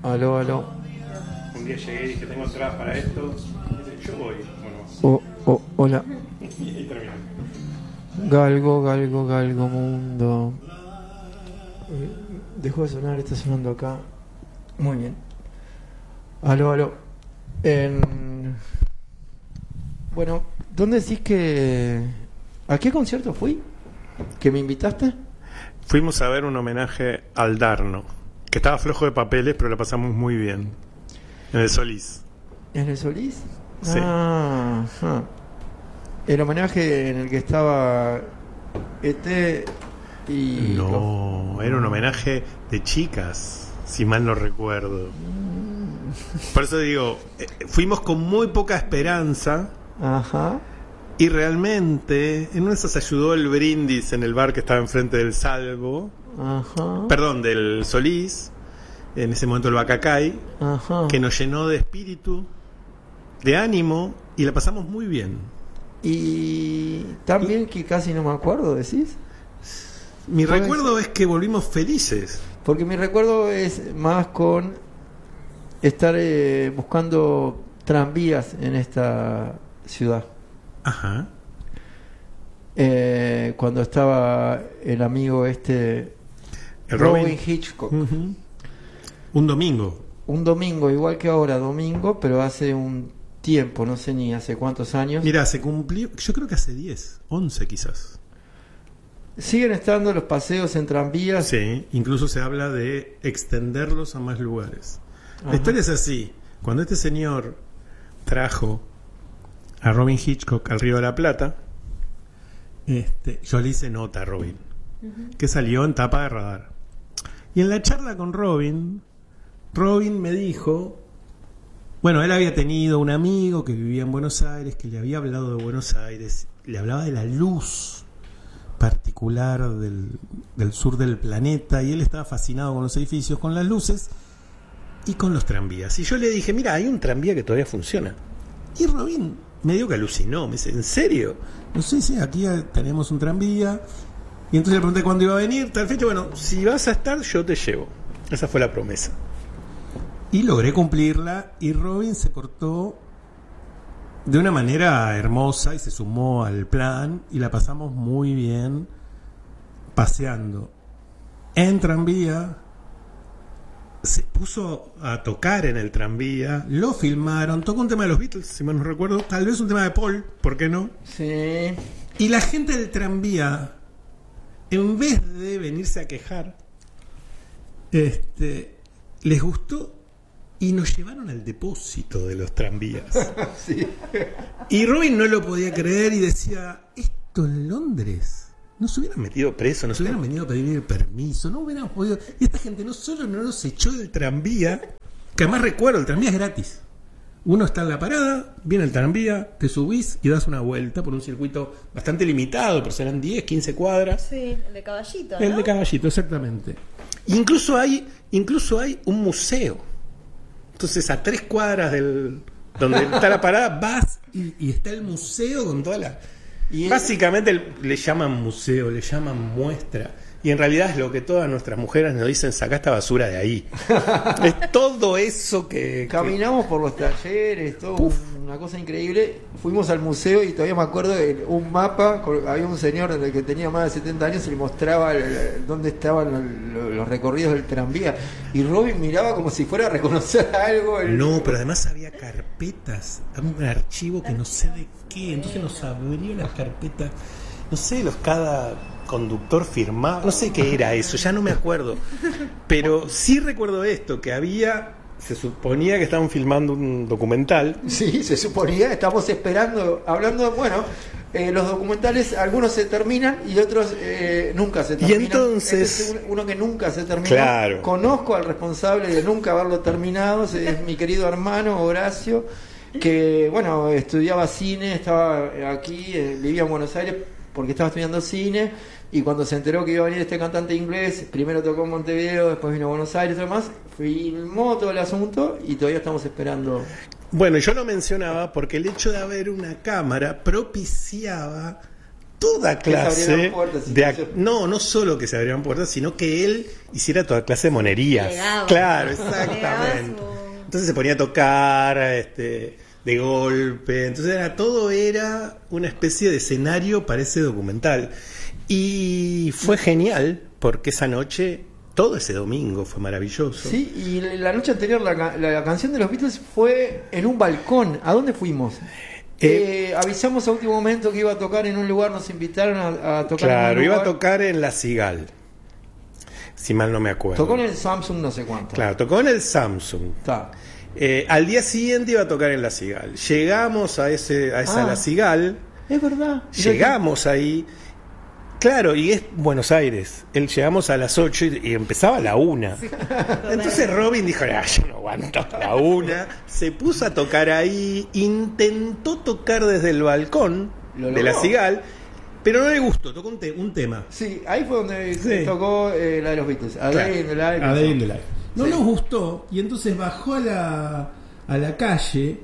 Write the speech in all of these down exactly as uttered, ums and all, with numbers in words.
Aló, aló. Un día llegué y dije, tengo entradas para esto. Y dice, yo voy. Bueno, Oh, oh, hola. y ahí terminó. Galgo, galgo, galgo mundo. Eh, Dejó de sonar, está sonando acá. Muy bien. Aló, aló. En... Bueno, ¿dónde decís que... ¿A qué concierto fui? ¿Que me invitaste? Fuimos a ver un homenaje al Darno, que estaba flojo de papeles, pero la pasamos muy bien. En el Solís. ¿En el Solís? Sí. Ah, ajá. El homenaje en el que estaba E T y... No, era un homenaje de chicas, si mal no recuerdo. Por eso digo, eh, fuimos con muy poca esperanza. Ajá. Y realmente, en una de esas ayudó el brindis en el bar que estaba enfrente del Salvo. Ajá. Perdón, del Solís. En ese momento el Bacacay. Ajá. Que nos llenó de espíritu, de ánimo, y la pasamos muy bien. Y también que casi no me acuerdo, decís. Mi Pues, recuerdo es que volvimos felices. Porque mi recuerdo es más con estar eh, buscando tranvías en esta ciudad. Ajá. Eh, cuando estaba el amigo este El Robin, Robin. Hitchcock. Uh-huh. Un domingo. Un domingo, igual que ahora, domingo, pero hace un tiempo, no sé ni hace cuántos años. Mira, se cumplió, yo creo que hace diez, once quizás. Siguen estando los paseos en tranvías. Sí, incluso se habla de extenderlos a más lugares. Ajá. La historia es así. Cuando este señor trajo a Robin Hitchcock al Río de la Plata, este, yo le hice nota a Robin, uh-huh, que salió en tapa de Radar. Y en la charla con Robin, Robin me dijo, bueno, él había tenido un amigo que vivía en Buenos Aires, que le había hablado de Buenos Aires, le hablaba de la luz particular del, del sur del planeta, y él estaba fascinado con los edificios, con las luces y con los tranvías. Y yo le dije, mira, hay un tranvía que todavía funciona. Y Robin medio que alucinó, me dice, ¿en serio? No sé si aquí tenemos un tranvía. Y entonces le pregunté cuándo iba a venir, tal fecha. Bueno, si vas a estar, yo te llevo. Esa fue la promesa. Y logré cumplirla, y Robin se cortó de una manera hermosa y se sumó al plan, y la pasamos muy bien paseando en tranvía. Se puso a tocar en el tranvía, lo filmaron, tocó un tema de los Beatles, si mal no recuerdo, tal vez un tema de Paul, ¿por qué no? Sí. Y la gente del tranvía, en vez de venirse a quejar, este, les gustó y nos llevaron al depósito de los tranvías. Sí. Y Robin no lo podía creer y decía, esto en Londres, no se hubieran metido preso, no se hubieran venido a pedir permiso, no hubieran podido. Y esta gente no solo no nos echó del tranvía, que además recuerdo, el tranvía es gratis. Uno está en la parada, viene el tranvía, te subís y das una vuelta por un circuito bastante limitado, pero serán diez, quince cuadras. Sí, el de Caballito, ¿no? El de Caballito, exactamente. Incluso hay, incluso hay un museo. Entonces, a tres cuadras del donde está la parada, vas y, y está el museo con toda la... Y básicamente el, le llaman museo, le llaman muestra. Y en realidad es lo que todas nuestras mujeres nos dicen, sacá esta basura de ahí. Es todo eso que... Caminamos que... por los talleres, todo Uf. una cosa increíble. Fuimos al museo y todavía me acuerdo de un mapa. Había un señor que tenía más de setenta años y le mostraba el, el, dónde estaban los, los recorridos del tranvía. Y Robin miraba como si fuera a reconocer algo. El... No, pero además había carpetas, un archivo que no sé de qué. Entonces nos abrió las carpetas. No sé, los cada conductor firmaba, no sé qué era eso, ya no me acuerdo, pero sí recuerdo esto, que había, se suponía que estaban filmando un documental. Sí, se suponía, estamos esperando, hablando, bueno, eh, los documentales, algunos se terminan y otros eh, nunca se terminan. Y entonces, este es uno que nunca se terminó. Claro. Conozco al responsable de nunca haberlo terminado, es mi querido hermano Horacio, que, bueno, estudiaba cine, estaba aquí, eh, vivía en Buenos Aires, porque estaba estudiando cine, y cuando se enteró que iba a venir este cantante inglés, primero tocó en Montevideo, después vino a Buenos Aires y demás, filmó todo el asunto y todavía estamos esperando. Bueno, yo lo mencionaba porque el hecho de haber una cámara propiciaba toda clase puertas, de ac- no, no solo que se abrieran puertas, sino que él hiciera toda clase de monerías. Legaba. Claro, exactamente. Entonces se ponía a tocar este, de golpe. Entonces era, todo era una especie de escenario para ese documental. Y fue genial, porque esa noche, todo ese domingo fue maravilloso. Sí, y la noche anterior la, la, la canción de los Beatles fue en un balcón. ¿A dónde fuimos? Eh, eh, avisamos a último momento que iba a tocar en un lugar, nos invitaron a, a tocar claro, en un lugar. iba a tocar en La Cigal, si mal no me acuerdo. Tocó en el Samsung no sé cuánto. Claro, tocó en el Samsung. Está. Eh, al día siguiente iba a tocar en La Cigal. Llegamos a ese a esa Ah, La Cigal. Es verdad. Llegamos ahí. Claro, y es Buenos Aires. Él llegamos a las ocho y, y empezaba a la una. Entonces Robin dijo, ah, yo no aguanto a la una. Se puso a tocar ahí, intentó tocar desde el balcón de La Cigal, pero no le gustó, tocó un, te- un tema. Sí, ahí fue donde Sí. tocó eh, la de los Beatles. A Claro. Day in the Life. A Day in the Life. No Sí. nos gustó y entonces bajó a la, a la calle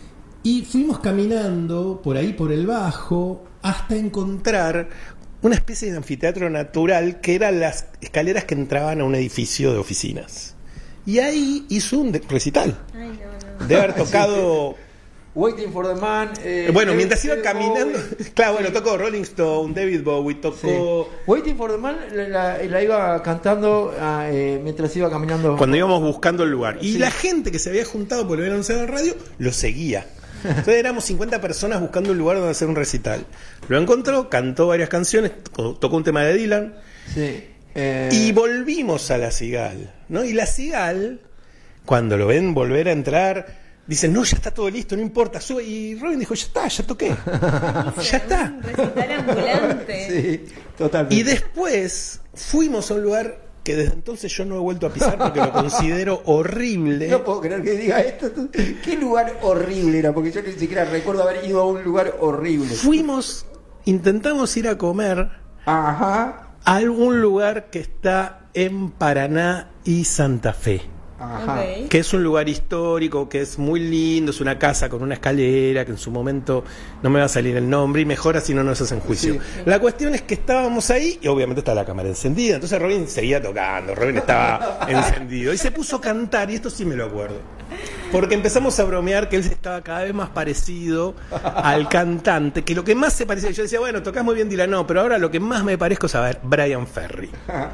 y fuimos caminando por ahí, por el bajo, hasta encontrar Entrar una especie de anfiteatro natural que eran las escaleras que entraban a un edificio de oficinas. Y ahí hizo un de- recital. Ay, no, no. De haber tocado... Waiting for the Man. eh, Bueno, David- mientras iba David caminando, Bowie. claro, bueno, tocó Rolling Stone, David Bowie, Sí. tocó Waiting for the Man la, la- la iba cantando ah, eh, mientras iba caminando. cuando íbamos buscando el lugar. Y Sí. la gente que se había juntado por lo habían anunciado en radio lo seguía. Entonces éramos cincuenta personas buscando un lugar donde hacer un recital. Lo encontró, cantó varias canciones, to- tocó un tema de Dylan Sí. eh, y volvimos a La Cigal, ¿no? Y La Cigal, cuando lo ven volver a entrar, dicen, no, ya está todo listo, no importa, sube. Y Robin dijo, ya está, ya toqué. Ya está. Un recital ambulante. Sí, totalmente. Y después fuimos a un lugar que desde entonces yo no he vuelto a pisar porque lo considero horrible. No puedo creer que diga esto. Qué lugar horrible era, porque yo ni siquiera recuerdo haber ido a un lugar horrible. Fuimos, intentamos ir a comer Ajá. a algún lugar que está en Paraná y Santa Fe, Ajá. Ok. que es un lugar histórico, que es muy lindo, es una casa con una escalera, que en su momento no me va a salir el nombre, y mejor así no nos hacen juicio. Sí. La cuestión es que estábamos ahí y obviamente está la cámara encendida, entonces Robin seguía tocando, Robin estaba encendido y se puso a cantar, y esto sí me lo acuerdo, porque empezamos a bromear que él estaba cada vez más parecido al cantante, que lo que más se parecía, yo decía, bueno, tocás muy bien Dylan, no, pero ahora lo que más me parezco es a ver, Brian Ferry.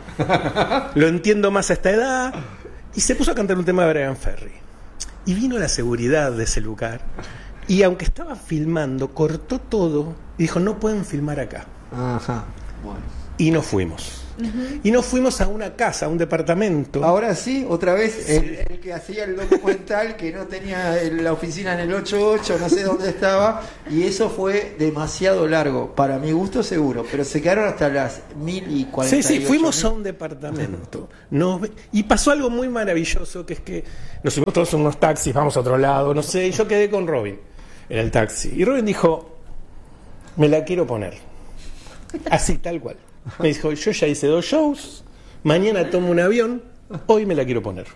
Lo entiendo más a esta edad. Y se puso a cantar un tema de Brian Ferry. Y vino la seguridad de ese lugar. Y aunque estaba filmando, cortó todo y dijo, no pueden filmar acá. Ajá. Bueno. Y nos fuimos. Y nos fuimos a una casa, a un departamento. Ahora sí, otra vez, el, el que hacía el documental, que no tenía el- la oficina en el ochenta y ocho, no sé dónde estaba, y eso fue demasiado largo, para mi gusto seguro, pero se quedaron hasta las mil y cuarenta y Sí, ocho. sí, fuimos a un departamento. Nos ve- y pasó algo muy maravilloso, que es que nos subimos todos en unos taxis, vamos a otro lado, no sé, y yo quedé con Robin en el taxi. Y Robin dijo, me la quiero poner. Así, tal cual. Me dijo, yo ya hice dos shows, mañana tomo un avión, hoy me la quiero poner.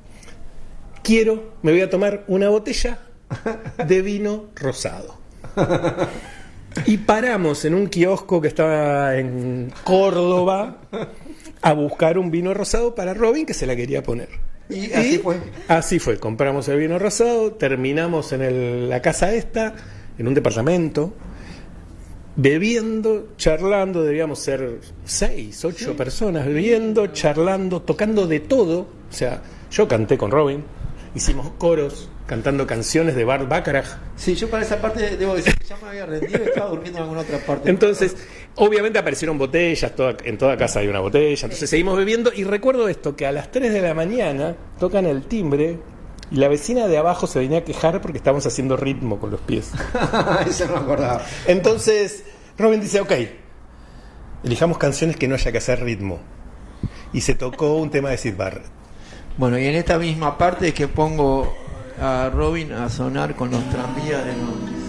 Quiero, me voy a tomar una botella de vino rosado. Y paramos en un kiosco que estaba en Córdoba a buscar un vino rosado para Robin, que se la quería poner. Y así fue. Así fue, compramos el vino rosado, terminamos en el- la casa esta, en un departamento, bebiendo, charlando, debíamos ser seis, ocho personas, bebiendo, charlando, tocando de todo. O sea, yo canté con Robin, hicimos coros, cantando canciones de Bart Bacharach. Sí, yo para esa parte debo decir que ya me había rendido y estaba durmiendo en alguna otra parte. Entonces, obviamente aparecieron botellas, toda- en toda casa hay una botella, entonces seguimos bebiendo y recuerdo esto, que a las tres de la mañana tocan el timbre y la vecina de abajo se venía a quejar porque estábamos haciendo ritmo con los pies. Eso no me acordaba. Entonces, Robin dice, ok, elijamos canciones que no haya que hacer ritmo. Y se tocó un tema de Syd Barrett. Bueno, y en esta misma parte es que pongo a Robin a sonar con los tranvías de Londres.